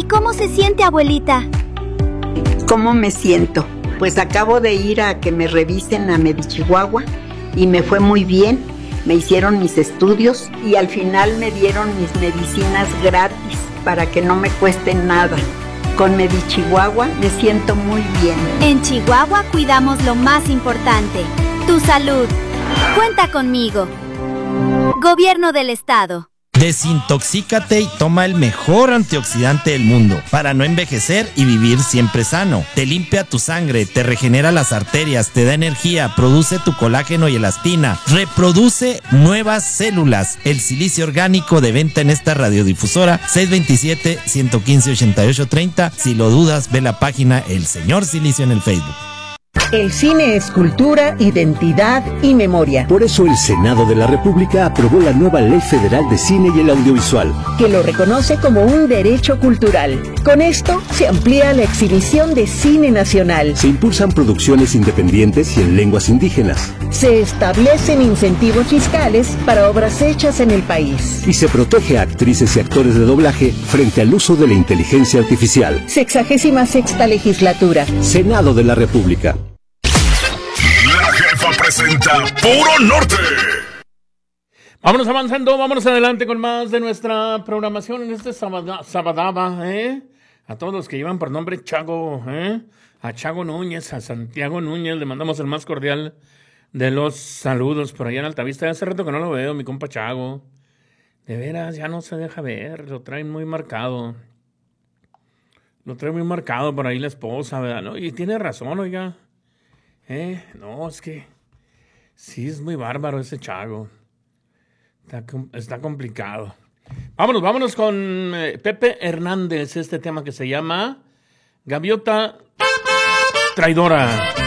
¿Y cómo se siente, abuelita? ¿Cómo me siento? Pues acabo de ir a que me revisen a Medichihuahua y me fue muy bien. Me hicieron mis estudios y al final me dieron mis medicinas gratis para que no me cuesten nada. Con Medichihuahua me siento muy bien. En Chihuahua cuidamos lo más importante, tu salud. Cuenta conmigo. Gobierno del Estado. Desintoxícate y toma el mejor antioxidante del mundo para no envejecer y vivir siempre sano. Te limpia tu sangre, te regenera las arterias, te da energía, produce tu colágeno y elastina, reproduce nuevas células. El silicio orgánico, de venta en esta radiodifusora 627-115-8830. Si lo dudas, ve la página El Señor Silicio en el Facebook. El cine es cultura, identidad y memoria. Por eso el Senado de la República aprobó la nueva Ley Federal de Cine y el Audiovisual, que lo reconoce como un derecho cultural. Con esto se amplía la exhibición de cine nacional. Se impulsan producciones independientes y en lenguas indígenas. Se establecen incentivos fiscales para obras hechas en el país. Y se protege a actrices y actores de doblaje frente al uso de la inteligencia artificial. 66ª legislatura. Senado de la República. Presenta Puro Norte. Vámonos avanzando, vámonos adelante con más de nuestra programación en este sabadaba, A todos los que llevan por nombre Chago, a Chago Núñez, a Santiago Núñez, le mandamos el más cordial de los saludos por allá en Altavista. Hace rato que no lo veo, mi compa Chago. De veras, ya no se deja ver, lo traen muy marcado. Lo trae muy marcado por ahí la esposa, ¿verdad? ¿No? Y tiene razón, oiga. No, es que sí es muy bárbaro ese Chago. Está complicado. Vámonos con Pepe Hernández, este tema que se llama Gaviota Traidora.